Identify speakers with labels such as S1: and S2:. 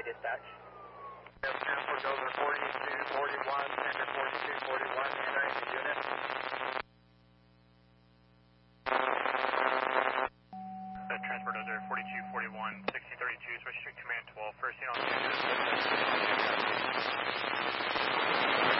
S1: dispatch.
S2: Transport over 4241, Center 4241, entering the unit.
S3: Transport over 4241, 1632, Special Street Command 12, first seen on